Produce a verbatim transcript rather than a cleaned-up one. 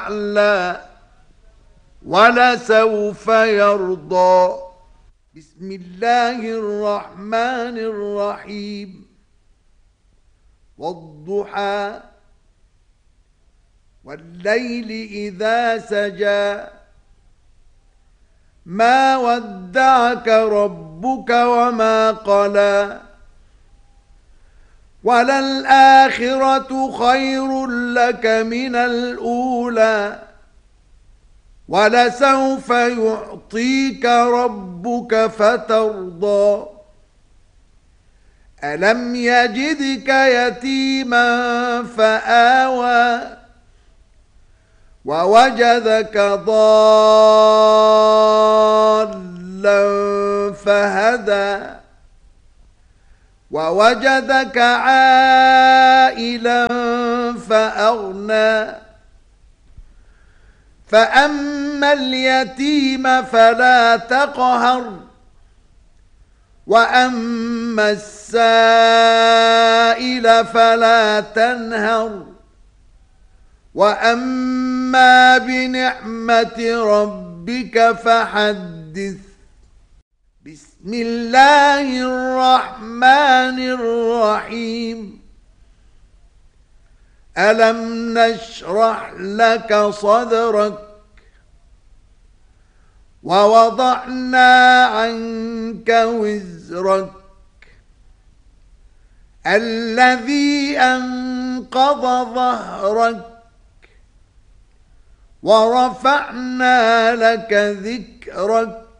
أعلى ولسوف يرضى. بسم الله الرحمن الرحيم. والضحى والليل إذا سجى ما ودعك ربك وما قلى وللآخرة خير لك من الأولى ولسوف يعطيك ربك فترضى. ألم يجدك يتيما فآوى ووجدك ضالا فهدى ووجدك عائلا فأغنى. فأما اليتيم فلا تقهر وأما السائل فلا تنهر وأما بنعمة ربك فحدث. بسم الله الرحمن الرحيم. ألم نشرح لك صدرك ووضعنا عنك وزرك الذي أنقض ظهرك ورفعنا لك ذكرك